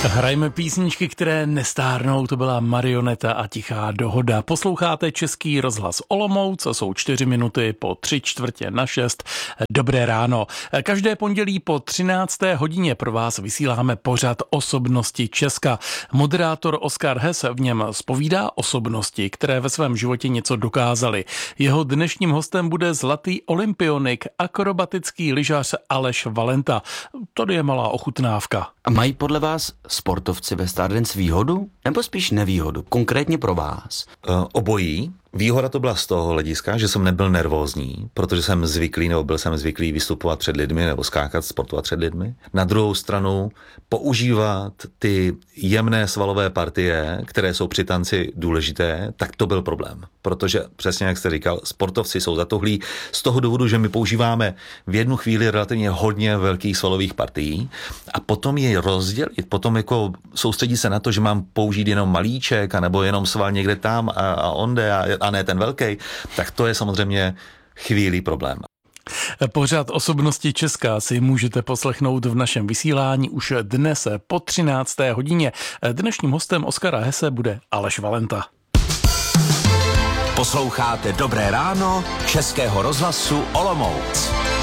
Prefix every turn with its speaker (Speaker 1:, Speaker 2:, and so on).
Speaker 1: Hrajme písničky, které nestárnou, to byla Marioneta a Tichá dohoda. Posloucháte Český rozhlas Olomouc, jsou 4 minuty po 5:45. Dobré ráno. Každé pondělí po 13. hodině pro vás vysíláme pořad Osobnosti Česka. Moderátor Oskar Hess v něm zpovídá osobnosti, které ve svém životě něco dokázaly. Jeho dnešním hostem bude zlatý olympionik, akrobatický lyžař Aleš Valenta. Tady je malá ochutnávka.
Speaker 2: A mají podle vás sportovci ve Stardance výhodu nebo spíš nevýhodu? Konkrétně pro vás?
Speaker 3: Obojí. Výhoda to byla z toho hlediska, že jsem nebyl nervózní, protože jsem zvyklý nebo byl jsem zvyklý vystupovat před lidmi nebo skákat, sportovat před lidmi. Na druhou stranu používat ty jemné svalové partie, které jsou při tanci důležité, tak to byl problém. Protože přesně jak jste říkal, sportovci jsou zatuhlí z toho důvodu, že my používáme v jednu chvíli relativně hodně velkých svalových partií a potom je rozdělit, potom jako soustředit se na to, že mám použít jenom malíček anebo jenom sval někde tam a onde a ne ten velký, tak to je samozřejmě chvílí problém.
Speaker 1: Pořad Osobnosti Česka si můžete poslechnout v našem vysílání už dnes po 13. hodině. Dnešním hostem Oskara Hesse bude Aleš Valenta.
Speaker 4: Posloucháte Dobré ráno Českého rozhlasu Olomouc.